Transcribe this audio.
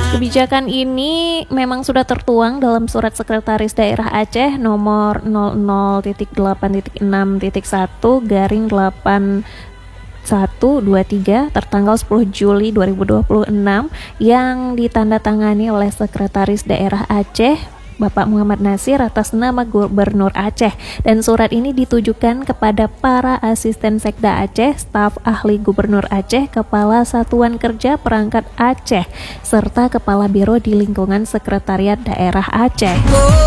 Kebijakan ini memang sudah tertuang dalam Surat Sekretaris Daerah Aceh nomor 00.8.6.1/8123 tertanggal 10 Juli 2026 yang ditandatangani oleh Sekretaris Daerah Aceh Bapak Muhammad Nasir atas nama Gubernur Aceh, dan surat ini ditujukan kepada para asisten Sekda Aceh, staf ahli Gubernur Aceh, Kepala Satuan Kerja Perangkat Aceh, serta Kepala Biro di lingkungan Sekretariat Daerah Aceh.